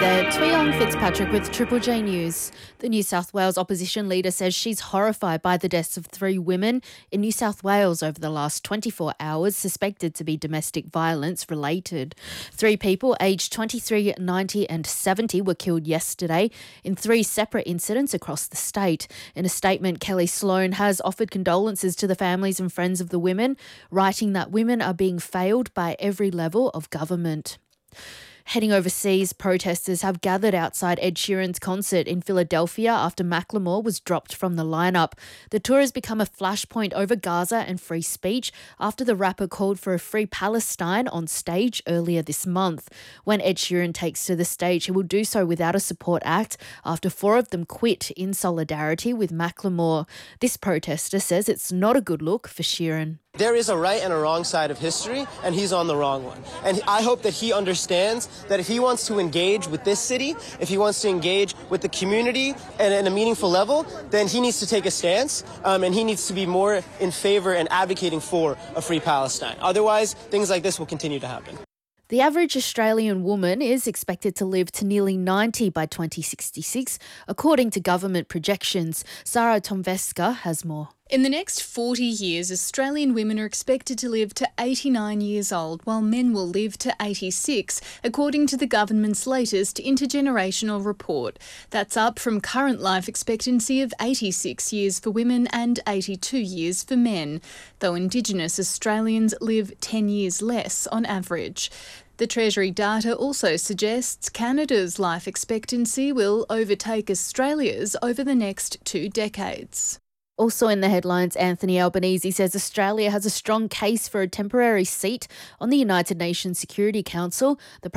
there, Tweong Fitzpatrick with Triple J News. The New South Wales opposition leader says she's horrified by the deaths of 3 women in New South Wales over the last 24 hours, suspected to be domestic violence related. 3 people aged 23, 90 and 70 were killed yesterday in 3 separate incidents across the state. In a statement, Kelly Sloan has offered condolences to the families and friends of the women, writing that women are being failed by every level of government. Heading overseas, protesters have gathered outside Ed Sheeran's concert in Philadelphia after Macklemore was dropped from the lineup. The tour has become a flashpoint over Gaza and free speech after the rapper called for a free Palestine on stage earlier this month. When Ed Sheeran takes to the stage, he will do so without a support act after 4 of them quit in solidarity with Macklemore. This protester says it's not a good look for Sheeran. There is a right and a wrong side of history, and he's on the wrong one. And I hope that he understands that if he wants to engage with this city, if he wants to engage with the community and at a meaningful level, then he needs to take a stance, and he needs to be more in favor and advocating for a free Palestine. Otherwise, things like this will continue to happen. The average Australian woman is expected to live to nearly 90 by 2066, according to government projections. Sarah Tomveska has more. In the next 40 years, Australian women are expected to live to 89 years old, while men will live to 86, according to the government's latest intergenerational report. That's up from current life expectancy of 86 years for women and 82 years for men, though Indigenous Australians live 10 years less on average. The Treasury data also suggests Canada's life expectancy will overtake Australia's over the next 2 decades. Also in the headlines, Anthony Albanese says Australia has a strong case for a temporary seat on the United Nations Security Council. The